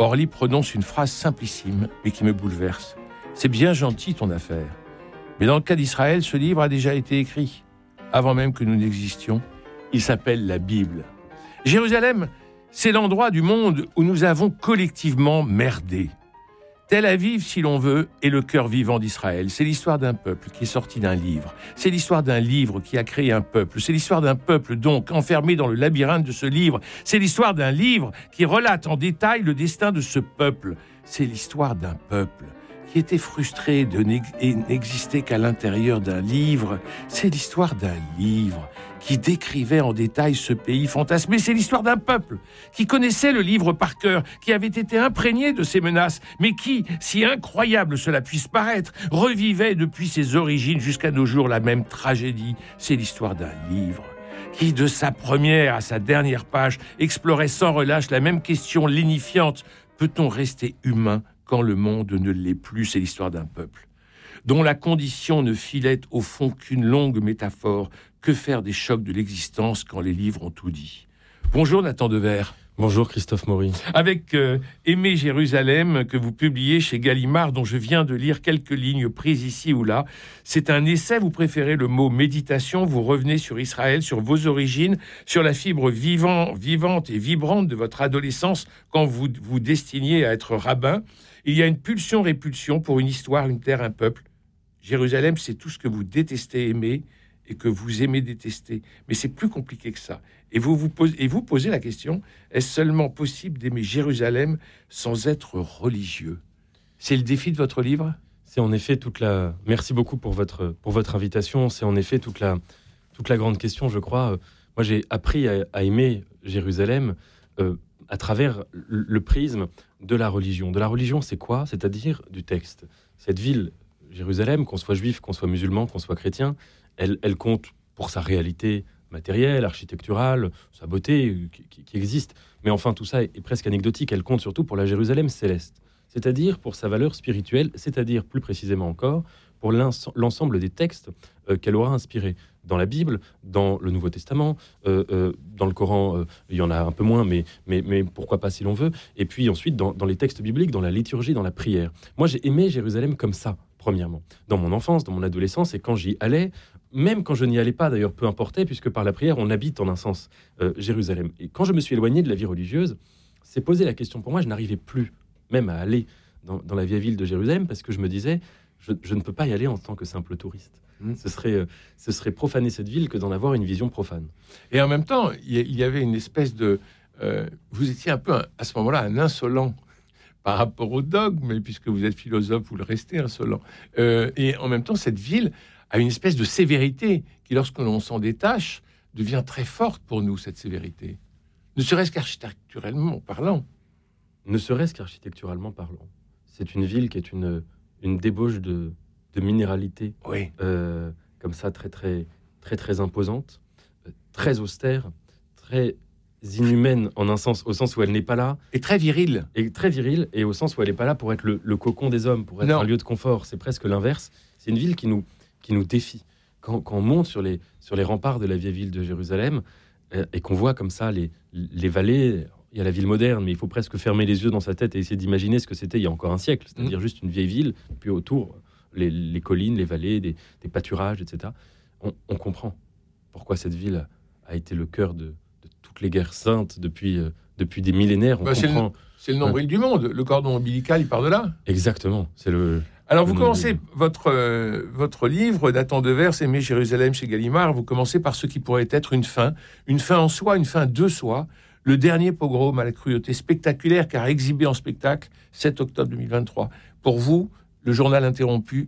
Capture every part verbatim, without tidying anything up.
Orly prononce une phrase simplissime, mais qui me bouleverse. C'est bien gentil ton affaire. Mais dans le cas d'Israël, ce livre a déjà été écrit. Avant même que nous n'existions, il s'appelle la Bible. Jérusalem, c'est l'endroit du monde où nous avons collectivement merdé. Tel Aviv, si l'on veut, est le cœur vivant d'Israël. C'est l'histoire d'un peuple qui est sorti d'un livre. C'est l'histoire d'un livre qui a créé un peuple. C'est l'histoire d'un peuple, donc, enfermé dans le labyrinthe de ce livre. C'est l'histoire d'un livre qui relate en détail le destin de ce peuple. C'est l'histoire d'un peuple qui était frustré de n'exister qu'à l'intérieur d'un livre. C'est l'histoire d'un livre qui décrivait en détail ce pays fantasmé. C'est l'histoire d'un peuple qui connaissait le livre par cœur, qui avait été imprégné de ses menaces, mais qui, si incroyable cela puisse paraître, revivait depuis ses origines jusqu'à nos jours la même tragédie. C'est l'histoire d'un livre qui, de sa première à sa dernière page, explorait sans relâche la même question lénifiante. Peut-on rester humain quand le monde ne l'est plus? C'est l'histoire d'un peuple dont la condition ne filait au fond qu'une longue métaphore. Que faire des chocs de l'existence quand les livres ont tout dit? Bonjour Nathan Devers. Bonjour Christophe Maury. Avec euh, Aimer Jérusalem, que vous publiez chez Gallimard, dont je viens de lire quelques lignes prises ici ou là. C'est un essai, vous préférez le mot méditation, vous revenez sur Israël, sur vos origines, sur la fibre vivant, vivante et vibrante de votre adolescence quand vous vous destiniez à être rabbin. Il y a une pulsion-répulsion pour une histoire, une terre, un peuple. Jérusalem, c'est tout ce que vous détestez aimer et que vous aimez détester. Mais c'est plus compliqué que ça. Et vous vous posez, et vous posez la question, est-ce seulement possible d'aimer Jérusalem sans être religieux? C'est le défi de votre livre? C'est en effet toute la... Merci beaucoup pour votre, pour votre invitation. C'est en effet toute la, toute la grande question, je crois. Moi, j'ai appris à, à aimer Jérusalem euh, à travers le prisme de la religion. De la religion, c'est quoi? C'est-à-dire du texte. Cette ville, Jérusalem, qu'on soit juif, qu'on soit musulman, qu'on soit chrétien, elle, elle compte pour sa réalité matérielle, architecturale, sa beauté qui, qui existe. Mais enfin, tout ça est, est presque anecdotique. Elle compte surtout pour la Jérusalem céleste, c'est-à-dire pour sa valeur spirituelle, c'est-à-dire plus précisément encore pour l'ensemble des textes euh, qu'elle aura inspirés. Dans la Bible, dans le Nouveau Testament, euh, euh, dans le Coran, euh, il y en a un peu moins, mais, mais, mais pourquoi pas si l'on veut. Et puis ensuite, dans, dans les textes bibliques, dans la liturgie, dans la prière. Moi, j'ai aimé Jérusalem comme ça, premièrement. Dans mon enfance, dans mon adolescence, et quand j'y allais, même quand je n'y allais pas, d'ailleurs, peu importait, puisque par la prière, on habite en un sens euh, Jérusalem. Et quand je me suis éloigné de la vie religieuse, c'est posé la question pour moi, je n'arrivais plus même à aller dans, dans la vieille ville de Jérusalem, parce que je me disais, je, je ne peux pas y aller en tant que simple touriste. Ce serait, ce serait profaner cette ville que d'en avoir une vision profane. Et en même temps, il y avait une espèce de... Euh, vous étiez un peu, à ce moment-là, un insolent par rapport au dogme, mais puisque vous êtes philosophe, vous le restez insolent. Euh, et en même temps, cette ville a une espèce de sévérité qui, lorsque l'on s'en détache, devient très forte pour nous, cette sévérité. Ne serait-ce qu'architecturalement parlant. Ne serait-ce qu'architecturalement parlant. C'est une ville qui est une, une débauche de... de minéralité, oui. euh, comme ça, très, très, très, très imposante, euh, très austère, très inhumaine en un sens, au sens où elle n'est pas là. Et très virile. Et très virile, et au sens où elle n'est pas là pour être le, le cocon des hommes, pour être non. un lieu de confort. C'est presque l'inverse. C'est une ville qui nous, qui nous défie. Quand, quand on monte sur les, sur les remparts de la vieille ville de Jérusalem, euh, et qu'on voit comme ça les, les vallées... Il y a la ville moderne, mais il faut presque fermer les yeux dans sa tête et essayer d'imaginer ce que c'était il y a encore un siècle. C'est-à-dire mmh. juste une vieille ville, puis autour... Les, les collines, les vallées, des, des pâturages, et cetera. On, on comprend pourquoi cette ville a été le cœur de, de toutes les guerres saintes depuis, euh, depuis des millénaires. On bah, comprend... C'est le, le nombril hein. du monde. Le cordon ombilical, il part de là. Exactement. C'est le. Alors, le vous commencez votre, euh, votre livre, Nathan Devers, Aimer Jérusalem chez Gallimard. Vous commencez par ce qui pourrait être une fin, une fin en soi, une fin de soi. Le dernier pogrom à la cruauté spectaculaire, car exhibé en spectacle, sept octobre deux mille vingt-trois. Pour vous, le journal interrompu,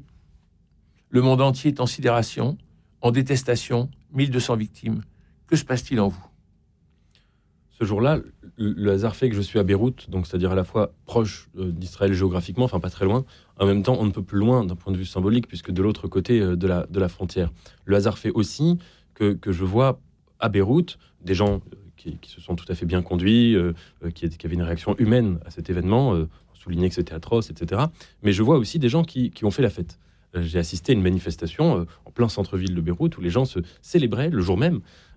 le monde entier est en sidération, en détestation, mille deux cents victimes. Que se passe-t-il en vous? Ce jour-là, le hasard fait que je suis à Beyrouth, donc c'est-à-dire à la fois proche d'Israël géographiquement, enfin pas très loin, en même temps on ne peut plus loin d'un point de vue symbolique, puisque de l'autre côté de la, de la frontière. Le hasard fait aussi que, que je vois à Beyrouth des gens qui, qui se sont tout à fait bien conduits, euh, qui, qui avaient une réaction humaine à cet événement, euh, souligner que c'était atroce, et cetera. Mais je vois aussi des gens qui, qui ont fait la fête. Euh, j'ai assisté à une manifestation euh, en plein centre-ville de Beyrouth où les gens se célébraient le jour même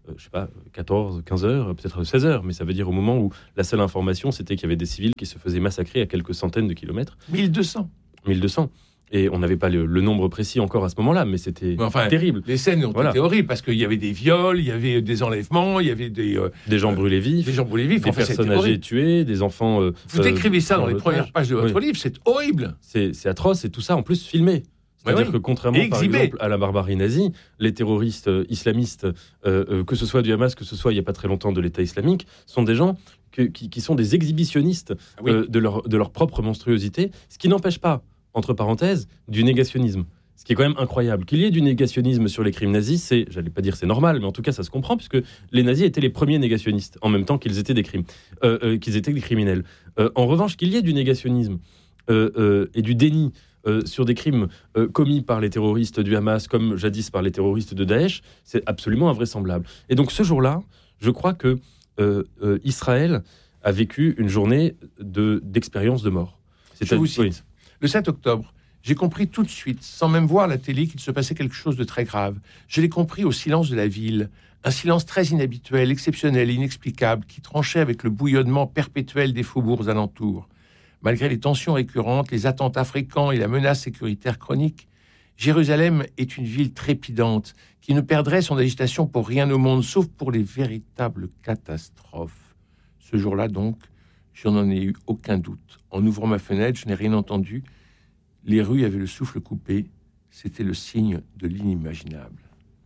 euh, je sais pas, quatorze, quinze heures, peut-être seize heures, mais ça veut dire au moment où la seule information, c'était qu'il y avait des civils qui se faisaient massacrer à quelques centaines de kilomètres. mille deux cents mille deux cents. Et on n'avait pas le, le nombre précis encore à ce moment-là, mais c'était mais enfin, terrible. Les scènes ont voilà. été horribles parce qu'il y avait des viols, il y avait des enlèvements, il y avait des... Euh, des gens brûlés vifs. Des gens brûlés vifs. Des enfin, personnes âgées tuées, des enfants... Euh, Vous décrivez ça euh, dans les premières pages de votre oui. livre, c'est horrible. C'est, c'est atroce, et tout ça en plus filmé. C'est-à-dire oui. que contrairement, par exemple, à la barbarie nazie, les terroristes euh, islamistes, euh, euh, que ce soit du Hamas, que ce soit il n'y a pas très longtemps de l'État islamique, sont des gens que, qui, qui sont des exhibitionnistes ah oui. euh, de, leur, de leur propre monstruosité, ce qui n'empêche pas, entre parenthèses, du négationnisme. Ce qui est quand même incroyable. Qu'il y ait du négationnisme sur les crimes nazis, c'est, j'allais pas dire c'est normal, mais en tout cas ça se comprend, puisque les nazis étaient les premiers négationnistes, en même temps qu'ils étaient des crimes, euh, euh, qu'ils étaient des criminels. Euh, en revanche, qu'il y ait du négationnisme euh, euh, et du déni euh, sur des crimes euh, commis par les terroristes du Hamas, comme jadis par les terroristes de Daesh, c'est absolument invraisemblable. Et donc ce jour-là, je crois que euh, euh, Israël a vécu une journée de, d'expérience de mort. C'est je vous cite. Oui. Le sept octobre, j'ai compris tout de suite, sans même voir la télé, qu'il se passait quelque chose de très grave. Je l'ai compris au silence de la ville, un silence très inhabituel, exceptionnel, inexplicable, qui tranchait avec le bouillonnement perpétuel des faubourgs alentours. Malgré les tensions récurrentes, les attentats fréquents et la menace sécuritaire chronique, Jérusalem est une ville trépidante, qui ne perdrait son agitation pour rien au monde, sauf pour les véritables catastrophes. Ce jour-là, donc, je n'en ai eu aucun doute. En ouvrant ma fenêtre, je n'ai rien entendu. Les rues avaient le souffle coupé. C'était le signe de l'inimaginable.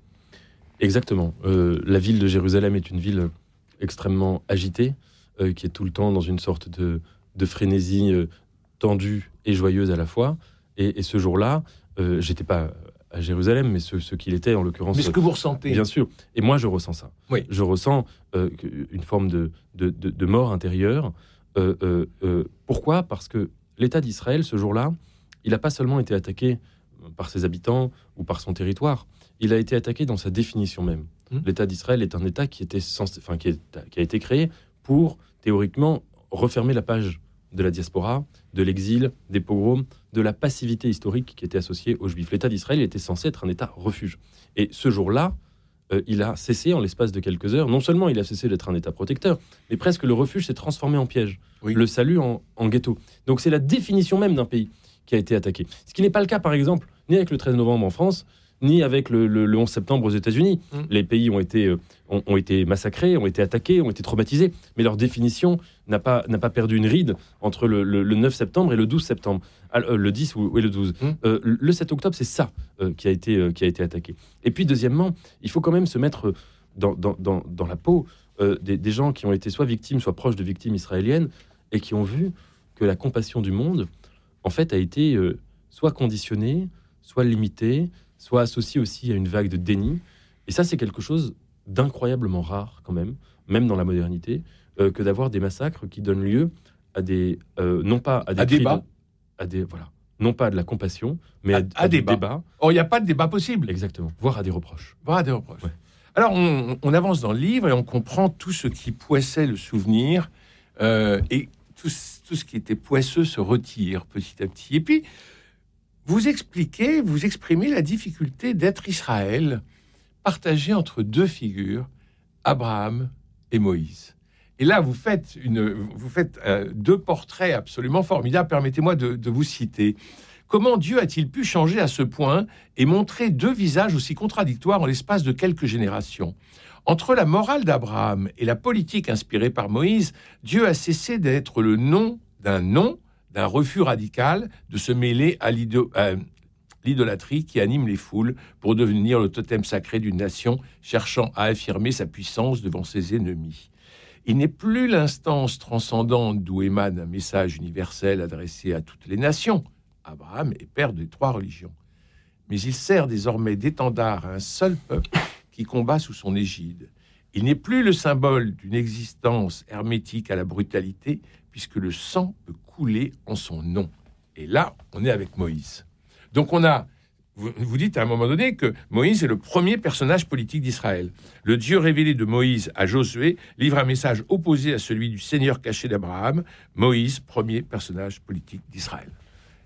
Exactement. Euh, la ville de Jérusalem est une ville extrêmement agitée, euh, qui est tout le temps dans une sorte de, de frénésie euh, tendue et joyeuse à la fois. Et, et ce jour-là, euh, j'étais pas à Jérusalem, mais ce, ce qu'il était en l'occurrence. Mais ce que vous ressentez. Bien sûr. Et moi, je ressens ça. Oui. Je ressens euh, une forme de, de, de, de mort intérieure. Euh, euh, euh, pourquoi ? Parce que l'État d'Israël, ce jour-là, il n'a pas seulement été attaqué par ses habitants ou par son territoire, il a été attaqué dans sa définition même. Mmh. L'État d'Israël est un État qui, était censé, enfin, qui, est, qui a été créé pour, théoriquement, refermer la page de la diaspora, de l'exil, des pogroms, de la passivité historique qui était associée aux Juifs. L'État d'Israël était censé être un État refuge. Et ce jour-là, Euh, il a cessé en l'espace de quelques heures. Non seulement il a cessé d'être un État protecteur, mais presque le refuge s'est transformé en piège. Oui. Le salut en, en ghetto. Donc c'est la définition même d'un pays qui a été attaqué. Ce qui n'est pas le cas, par exemple, ni avec le treize novembre en France, ni avec le, le, le onze septembre aux États-Unis. Mmh. Les pays ont été, euh, ont, ont été massacrés, ont été attaqués, ont été traumatisés, mais leur définition n'a pas, n'a pas perdu une ride entre le, le, le neuf septembre et le douze septembre, euh, le dix ou, et le douze. Mmh. Euh, le sept octobre, c'est ça euh, qui, a été, euh, qui a été attaqué. Et puis, deuxièmement, il faut quand même se mettre dans, dans, dans, dans la peau euh, des, des gens qui ont été soit victimes, soit proches de victimes israéliennes, et qui ont vu que la compassion du monde, en fait, a été euh, soit conditionnée, soit limitée, soit associé aussi à une vague de déni. Et ça, c'est quelque chose d'incroyablement rare, quand même, même dans la modernité, euh, que d'avoir des massacres qui donnent lieu à des... Euh, non pas à des... À débats. À des... Voilà. Non pas à de la compassion, mais à, à, à, à des débats. Or, il n'y a pas de débat possible. Exactement. Voire à des reproches. Voire à des reproches. Ouais. Alors, on, on avance dans le livre et on comprend tout ce qui poissait le souvenir euh, et tout, tout ce qui était poisseux se retire petit à petit. Et puis, vous expliquez, vous exprimez la difficulté d'être Israël partagé entre deux figures, Abraham et Moïse. Et là, vous faites, une, vous faites euh, deux portraits absolument formidables. Permettez-moi de, de vous citer. Comment Dieu a-t-il pu changer à ce point et montrer deux visages aussi contradictoires en l'espace de quelques générations ? Entre la morale d'Abraham et la politique inspirée par Moïse, Dieu a cessé d'être le nom d'un nom, d'un refus radical de se mêler à, l'ido- à l'idolâtrie qui anime les foules pour devenir le totem sacré d'une nation cherchant à affirmer sa puissance devant ses ennemis. Il n'est plus l'instance transcendante d'où émane un message universel adressé à toutes les nations. Abraham est père des trois religions. Mais il sert désormais d'étendard à un seul peuple qui combat sous son égide. Il n'est plus le symbole d'une existence hermétique à la brutalité, puisque le sang peut couler en son nom. Et là, on est avec Moïse. Donc on a, vous, vous dites à un moment donné que Moïse est le premier personnage politique d'Israël. Le Dieu révélé de Moïse à Josué livre un message opposé à celui du Seigneur caché d'Abraham. Moïse, premier personnage politique d'Israël.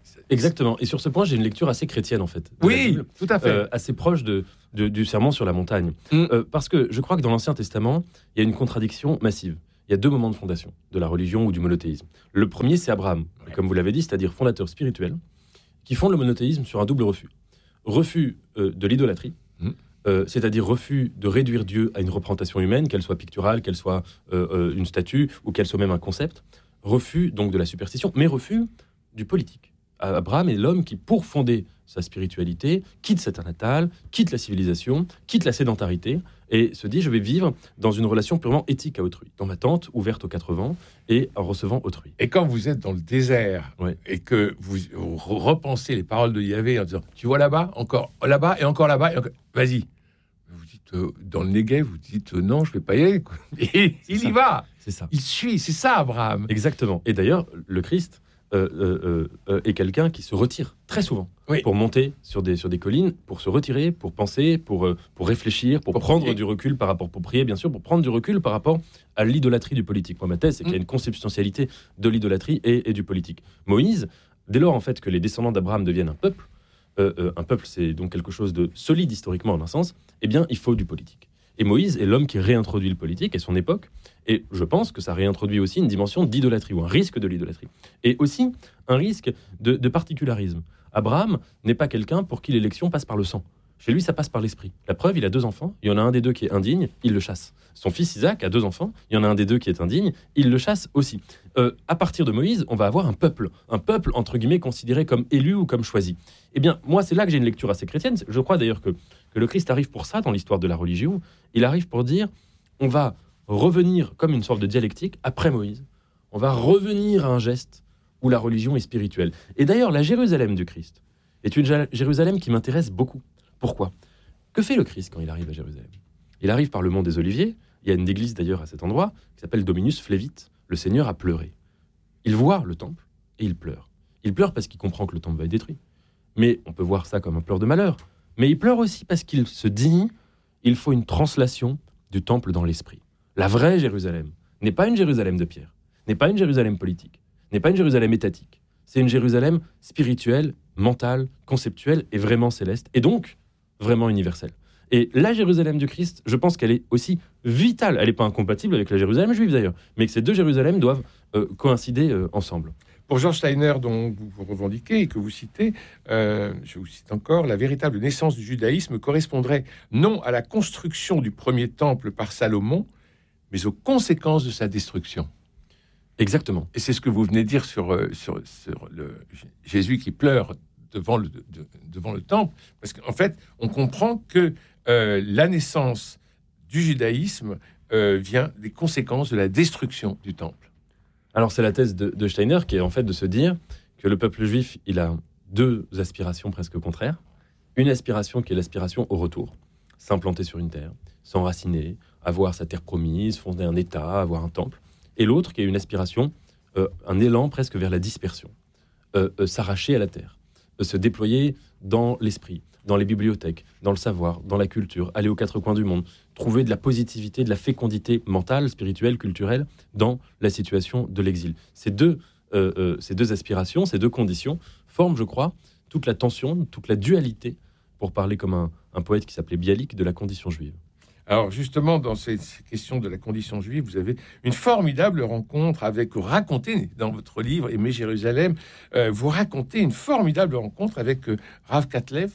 Exactement. Et sur ce point, j'ai une lecture assez chrétienne, en fait. Oui, Bible, tout à fait. Euh, assez proche de, de, du sermon sur la montagne. Mm. Euh, parce que je crois que dans l'Ancien Testament, il y a une contradiction massive. Il y a deux moments de fondation de la religion ou du monothéisme. Le premier, c'est Abraham, Ouais. comme vous l'avez dit, c'est-à-dire fondateur spirituel, qui fonde le monothéisme sur un double refus. Refus euh, de l'idolâtrie, Mm. euh, c'est-à-dire refus de réduire Dieu à une représentation humaine, qu'elle soit picturale, qu'elle soit euh, euh, une statue, ou qu'elle soit même un concept. Refus donc de la superstition, mais refus du politique. Abraham est l'homme qui, pour fonder sa spiritualité, quitte sa terre natale, quitte la civilisation, quitte la sédentarité, et se dit, je vais vivre dans une relation purement éthique à autrui, dans ma tente ouverte aux quatre vents, et en recevant autrui. Et quand vous êtes dans le désert Ouais. et que vous, vous repensez les paroles de Yahvé en disant, tu vois là-bas, encore là-bas et encore là-bas, et encore... vas-y. Vous dites, euh, dans le Negev, vous dites, euh, non, je ne vais pas y aller. Quoi. Et il ça. y va. C'est ça. Il suit. C'est ça, Abraham. Exactement. Et d'ailleurs, le Christ euh, euh, euh, est quelqu'un qui se retire très souvent Oui. pour monter sur des, sur des collines, pour se retirer, pour penser, pour, euh, pour réfléchir, pour, Pour prendre prier. du recul par rapport, pour prier bien sûr, pour prendre du recul par rapport à l'idolâtrie du politique. Moi, ma thèse, c'est qu'il y a une consubstantialité de l'idolâtrie et, et du politique. Moïse, dès lors en fait que les descendants d'Abraham deviennent un peuple, euh, euh, un peuple c'est donc quelque chose de solide historiquement en un sens, eh bien il faut du politique. Et Moïse est l'homme qui réintroduit le politique et son époque. Et je pense que ça réintroduit aussi une dimension d'idolâtrie ou un risque de l'idolâtrie. Et aussi un risque de, de particularisme. Abraham n'est pas quelqu'un pour qui l'élection passe par le sang. Chez lui, ça passe par l'esprit. La preuve, il a deux enfants. Il y en a un des deux qui est indigne, il le chasse. Son fils Isaac a deux enfants. Il y en a un des deux qui est indigne, il le chasse aussi. Euh, à partir de Moïse, on va avoir un peuple. Un peuple, entre guillemets, considéré comme élu ou comme choisi. Eh bien, moi, c'est là que j'ai une lecture assez chrétienne. Je crois d'ailleurs que, que le Christ arrive pour ça dans l'histoire de la religion. Il arrive pour dire, on va revenir comme une sorte de dialectique après Moïse. On va revenir à un geste où la religion est spirituelle. Et d'ailleurs, la Jérusalem du Christ est une Ja- Jérusalem qui m'intéresse beaucoup. Pourquoi ? Que fait le Christ quand il arrive à Jérusalem ? Il arrive par le mont des Oliviers. Il y a une église d'ailleurs à cet endroit qui s'appelle Dominus Flevit. Le Seigneur a pleuré. Il voit le temple et il pleure. Il pleure parce qu'il comprend que le temple va être détruit. Mais on peut voir ça comme un pleur de malheur. Mais il pleure aussi parce qu'il se dit il faut une translation du temple dans l'esprit. La vraie Jérusalem n'est pas une Jérusalem de pierre, n'est pas une Jérusalem politique, n'est pas une Jérusalem étatique. C'est une Jérusalem spirituelle, mentale, conceptuelle et vraiment céleste. Et donc, vraiment universelle. Et la Jérusalem du Christ, je pense qu'elle est aussi vitale. Elle n'est pas incompatible avec la Jérusalem juive d'ailleurs, mais que ces deux Jérusalem doivent euh, coïncider euh, ensemble. Pour George Steiner, dont vous vous revendiquez et que vous citez, euh, je vous cite encore, la véritable naissance du judaïsme correspondrait non à la construction du premier temple par Salomon, mais aux conséquences de sa destruction. Exactement. Et c'est ce que vous venez de dire sur, euh, sur, sur le Jésus qui pleure devant le, de, devant le temple, parce qu'en fait, on comprend que euh, la naissance du judaïsme euh, vient des conséquences de la destruction du temple. Alors c'est la thèse de, de Steiner qui est en fait de se dire que le peuple juif, il a deux aspirations presque contraires. Une aspiration qui est l'aspiration au retour, s'implanter sur une terre, s'enraciner, avoir sa terre promise, fonder un État, avoir un temple. Et l'autre qui est une aspiration, euh, un élan presque vers la dispersion, euh, euh, s'arracher à la terre, euh, se déployer dans l'esprit, dans les bibliothèques, dans le savoir, dans la culture, aller aux quatre coins du monde, trouver de la positivité, de la fécondité mentale, spirituelle, culturelle dans la situation de l'exil. Ces deux, euh, euh, ces deux aspirations, ces deux conditions forment, je crois, toute la tension, toute la dualité, pour parler comme un, un poète qui s'appelait Bialik, de la condition juive. Alors justement, dans ces, ces questions de la condition juive, vous avez une formidable rencontre avec, vous racontez dans votre livre Aimer Jérusalem, euh, vous racontez une formidable rencontre avec euh, Rav Katlev,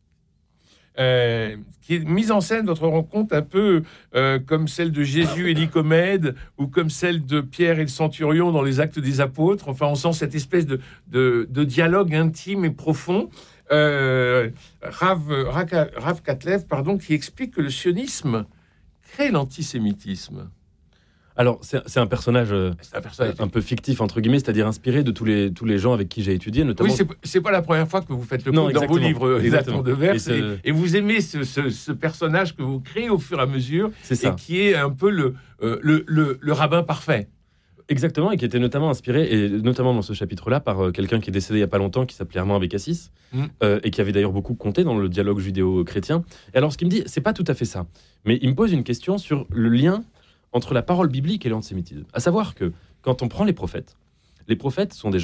euh, qui est mise en scène, votre rencontre, un peu euh, comme celle de Jésus et Nicomède, ou comme celle de Pierre et le centurion dans les Actes des Apôtres. Enfin, on sent cette espèce de, de, de dialogue intime et profond. Euh, Rav, Rav, Rav Katlev, pardon, qui explique que le sionisme crée l'antisémitisme. Alors, c'est, c'est un personnage, euh, C'est un personnage. un peu fictif, entre guillemets, c'est-à-dire inspiré de tous les, tous les gens avec qui j'ai étudié, notamment... Oui, c'est, c'est pas la première fois que vous faites le Non, coup dans vos exactement. livres, les Exactement. Attentes de vers, Et et, ce- et vous aimez ce, ce, ce personnage que vous créez au fur et à mesure, C'est ça. et qui est un peu le, euh, le, le, le rabbin parfait. Exactement, et qui était notamment inspiré, et notamment dans ce chapitre-là, par euh, quelqu'un qui est décédé il n'y a pas longtemps, qui s'appelait Armand Abécassis, Mm. euh, et qui avait d'ailleurs beaucoup compté dans le dialogue judéo-chrétien. Et alors, ce qu'il me dit, c'est pas tout à fait ça, mais il me pose une question sur le lien entre la parole biblique et l'antisémitisme. À savoir que, quand on prend les prophètes, les prophètes sont des gens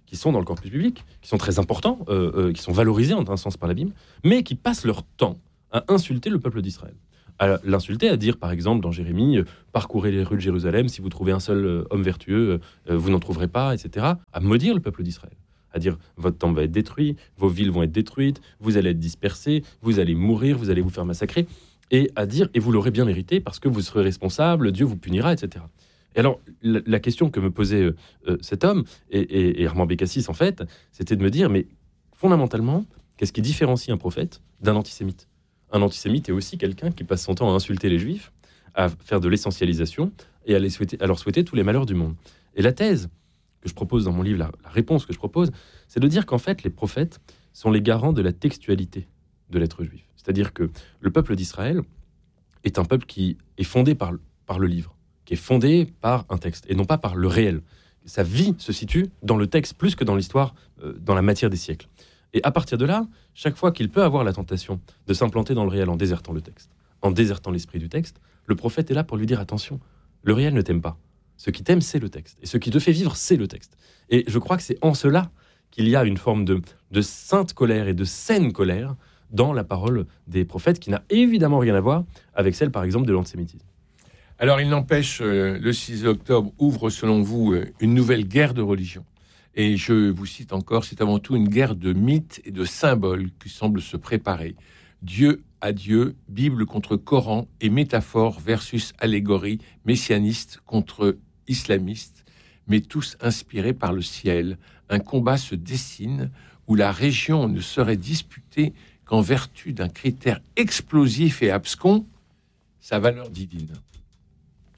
qui sont dans le corpus biblique, qui sont très importants, euh, euh, qui sont valorisés en un sens par la Bible, mais qui passent leur temps à insulter le peuple d'Israël. À l'insulter, à dire par exemple dans Jérémie, euh, parcourez les rues de Jérusalem, si vous trouvez un seul euh, homme vertueux, euh, vous n'en trouverez pas, et cetera. À maudire le peuple d'Israël, à dire votre temple va être détruit, vos villes vont être détruites, vous allez être dispersés, vous allez mourir, vous allez vous faire massacrer, et à dire et vous l'aurez bien mérité parce que vous serez responsable, Dieu vous punira, et cetera. Et alors, la, la question que me posait euh, euh, cet homme, et, et, et Armand Bécassis, en fait, c'était de me dire, mais fondamentalement, qu'est-ce qui différencie un prophète d'un antisémite ? Un antisémite est aussi quelqu'un qui passe son temps à insulter les juifs, à faire de l'essentialisation, et à, les souhaiter, à leur souhaiter tous les malheurs du monde. Et la thèse que je propose dans mon livre, la, la réponse que je propose, c'est de dire qu'en fait, les prophètes sont les garants de la textualité de l'être juif. C'est-à-dire que le peuple d'Israël est un peuple qui est fondé par, par le livre, qui est fondé par un texte, et non pas par le réel. Sa vie se situe dans le texte plus que dans l'histoire, euh, dans la matière des siècles. Et à partir de là, chaque fois qu'il peut avoir la tentation de s'implanter dans le réel en désertant le texte, en désertant l'esprit du texte, le prophète est là pour lui dire « Attention, le réel ne t'aime pas. Ce qui t'aime, c'est le texte. Et ce qui te fait vivre, c'est le texte. » Et je crois que c'est en cela qu'il y a une forme de, de sainte colère et de saine colère dans la parole des prophètes, qui n'a évidemment rien à voir avec celle, par exemple, de l'antisémitisme. Alors, il n'empêche, euh, le six octobre ouvre, selon vous, euh, une nouvelle guerre de religion. Et je vous cite encore, c'est avant tout une guerre de mythes et de symboles qui semble se préparer. Dieu à Dieu, Bible contre Coran et métaphore versus allégorie, messianiste contre islamiste, mais tous inspirés par le ciel. Un combat se dessine où la région ne serait disputée qu'en vertu d'un critère explosif et abscon, sa valeur divine.